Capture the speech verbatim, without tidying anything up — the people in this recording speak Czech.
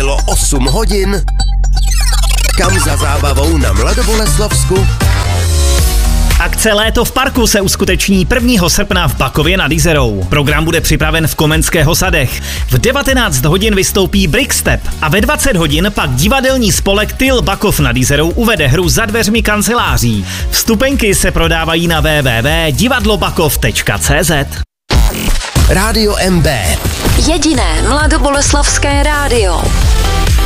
bylo osm hodin. Kam za zábavou na Mladoboleslavsku? Akce Léto v parku se uskuteční prvního srpna v Bakově nad Jizerou. Program bude připraven v Komenského sadech. V devatenáct hodin vystoupí Brickstep a ve dvacet hodin pak divadelní spolek Tyl Bakov nad Jizerou uvede hru Za dveřmi kanceláří. Vstupenky se prodávají na w w w tečka divadlobakov tečka c z. Rádio M B. Jediné mladoboleslavské rádio.